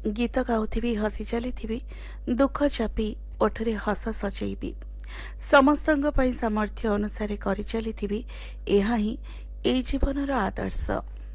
गीत गाउथिबी हसी चलिथिबी दुख चापी ओठरे हस सजैबी समस्तଙ୍କ ପାଇଁ ସାମର୍ଥ୍ୟ ଅନୁସାରେ କରି ଚାଲିଥିବି। ଏହା ହିଁ ଏଇ ଜୀବନର ଆଦର୍ଶ।